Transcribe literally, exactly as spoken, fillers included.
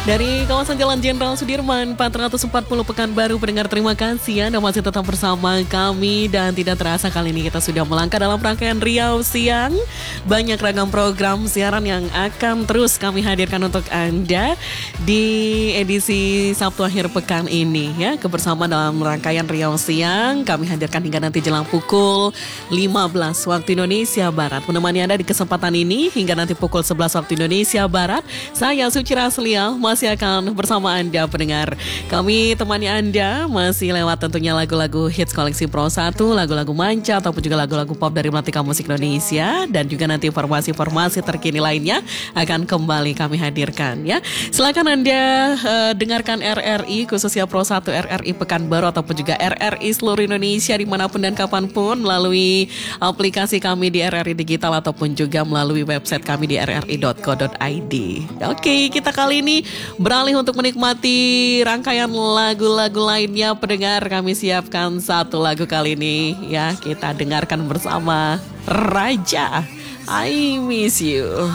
Dari kawasan Jalan Jenderal Sudirman, empat ratus empat puluh Pekanbaru, pendengar terima kasih Anda masih tetap bersama kami. Dan tidak terasa kali ini kita sudah melangkah dalam rangkaian Riau Siang. Banyak ragam program siaran yang akan terus kami hadirkan untuk Anda di edisi Sabtu akhir pekan ini ya. Kebersamaan dalam rangkaian Riau Siang kami hadirkan hingga nanti jelang pukul lima belas waktu Indonesia Barat. Menemani Anda di kesempatan ini hingga nanti pukul sebelas waktu Indonesia Barat. Saya Suci Raslia masih akan bersama Anda pendengar. Kami temani Anda masih lewat tentunya lagu-lagu hits koleksi Pro satu, lagu-lagu manca ataupun juga lagu-lagu pop dari Melati Musik Indonesia. Dan juga nanti informasi-informasi terkini lainnya akan kembali kami hadirkan ya. Silakan Anda uh, dengarkan R R I khususnya Pro satu R R I Pekanbaru ataupun juga R R I seluruh Indonesia dimanapun dan kapanpun melalui aplikasi kami di R R I Digital ataupun juga melalui website kami di r r i dot co dot i d. Oke, kita kali ini beralih untuk menikmati rangkaian lagu-lagu lainnya pendengar. Kami siapkan satu lagu kali ini ya, kita dengarkan bersama Raja I Miss You.